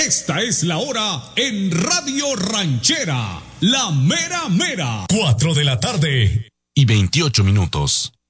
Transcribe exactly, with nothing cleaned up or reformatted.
Esta es la hora en Radio Ranchera, la mera mera. Cuatro de la tarde y veintiocho minutos.